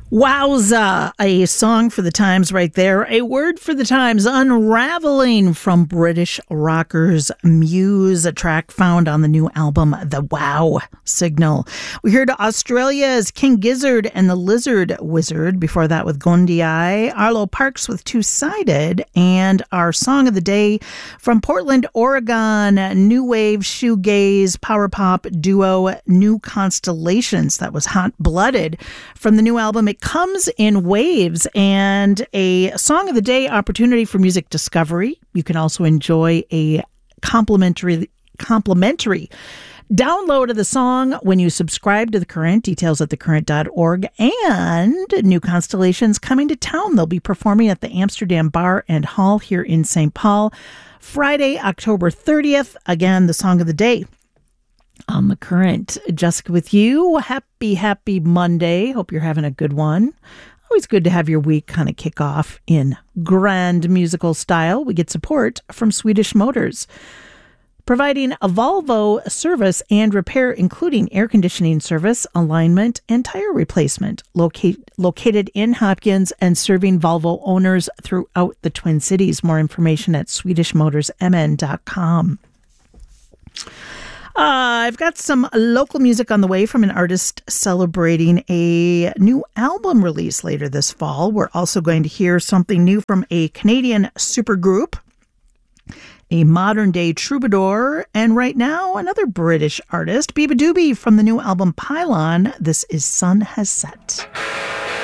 Wowza, a song for the times right there. A word for the times, Unraveling from British rockers Muse, a track found on the new album, The Wow Signal. We heard Australia's King Gizzard and the Lizard Wizard, before that with Gondii, Arlo Parks with Two-Sided, and our song of the day from Portland, Oregon, new wave shoegaze power pop duo New Constellations. That was Hot Blooded from the new album. It comes in waves, and a song of the day opportunity for music discovery. You can also enjoy a complimentary download of the song when you subscribe to The Current. Details at thecurrent.org. And New Constellations coming to town. They'll be performing at the Amsterdam Bar and Hall here in St. Paul Friday, October 30th. Again, the song of the day on The Current. Jessica with you. Happy Monday. Hope you're having a good one. Always good to have your week kind of kick off in grand musical style. We get support from Swedish Motors, providing a Volvo service and repair, including air conditioning service, alignment, and tire replacement. Located in Hopkins and serving Volvo owners throughout the Twin Cities. More information at swedishmotorsmn.com. I've got some local music on the way from an artist celebrating a new album release later this fall. We're also going to hear something new from a Canadian supergroup, a modern-day troubadour, and right now, another British artist, Beabadoobee, from the new album Pylon. This is Sun Has Set.